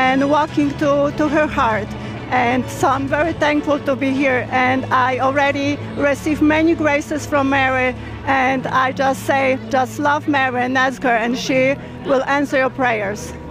and walking to her heart. And so I'm very thankful to be here, and I already received many graces from Mary, and I just say, just love Mary and ask her, and she will answer your prayers.